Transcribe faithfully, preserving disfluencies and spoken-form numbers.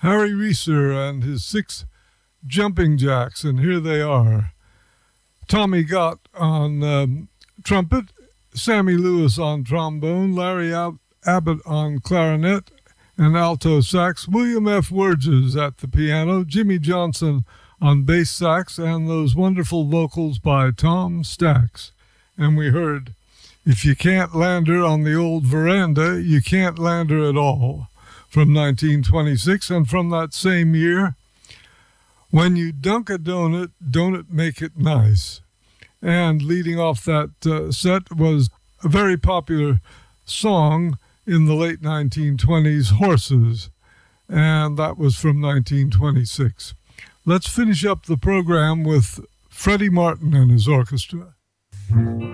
Harry Reeser and his six jumping jacks, and here they are. Tommy Gott on um, trumpet, Sammy Lewis on trombone, Larry Ab- Abbott on clarinet and alto sax, William F. Wurges at the piano, Jimmy Johnson on bass sax, and those wonderful vocals by Tom Stax. And we heard, "If You Can't Land Her on the Old Veranda, You Can't Land Her at All," from nineteen twenty-six. And from that same year, "When You Dunk a Donut, Don't It Make It Nice." And leading off that uh, set was a very popular song in the late nineteen twenties, "Horses," and that was from nineteen twenty-six. Let's finish up the program with Freddie Martin and his orchestra.